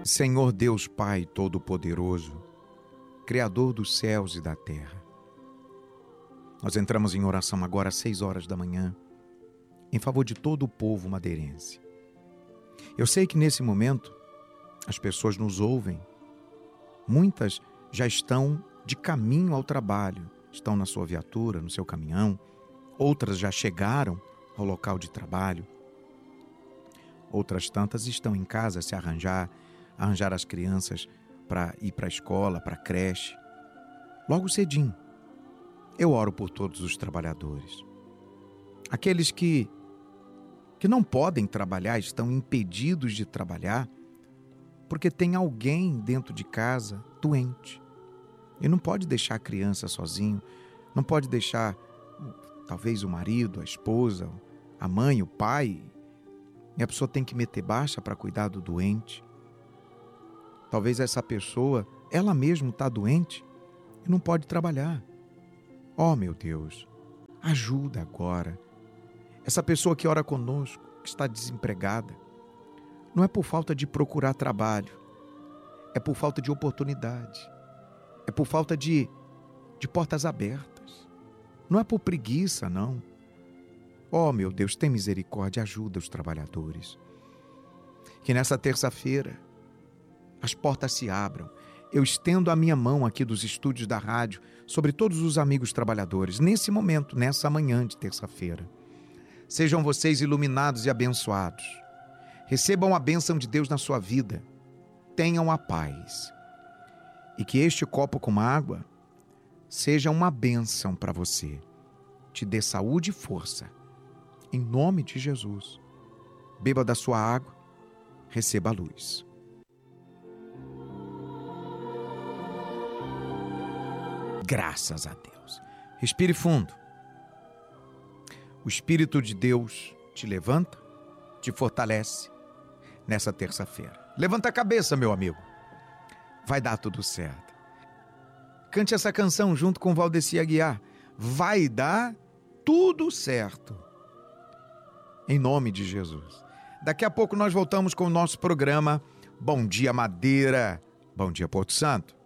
Senhor Deus Pai Todo-Poderoso, Criador dos céus e da terra, nós entramos em oração agora às 6 horas da manhã, em favor de todo o povo madeirense. Eu sei que nesse momento as pessoas nos ouvem, muitas já estão de caminho ao trabalho, estão na sua viatura, no seu caminhão, outras já chegaram ao local de trabalho, outras tantas estão em casa a se arranjar as crianças para ir para a escola, para a creche. Logo cedinho, eu oro por todos os trabalhadores. Aqueles que não podem trabalhar, estão impedidos de trabalhar, porque tem alguém dentro de casa doente. E não pode deixar a criança sozinho, não pode deixar talvez o marido, a esposa, a mãe, o pai. E a pessoa tem que meter baixa para cuidar do doente. Talvez essa pessoa, ela mesma está doente e não pode trabalhar. Oh, meu Deus, ajuda agora. Essa pessoa que ora conosco, que está desempregada, não é por falta de procurar trabalho, é por falta de oportunidade, é por falta de portas abertas. Não é por preguiça, não. Oh, meu Deus, tem misericórdia, ajuda os trabalhadores. Que nessa terça-feira as portas se abram. Eu estendo a minha mão aqui dos estúdios da rádio sobre todos os amigos trabalhadores, nesse momento, nessa manhã de terça-feira. Sejam vocês iluminados e abençoados. Recebam a bênção de Deus na sua vida. Tenham a paz. E que este copo com água seja uma bênção para você. Te dê saúde e força. Em nome de Jesus. Beba da sua água. Receba a luz. Graças a Deus. Respire fundo. O Espírito de Deus te levanta, te fortalece nessa terça-feira. Levanta a cabeça, meu amigo. Vai dar tudo certo. Cante essa canção junto com Valdeci Aguiar. Vai dar tudo certo. Em nome de Jesus. Daqui a pouco nós voltamos com o nosso programa Bom Dia Madeira. Bom dia, Porto Santo.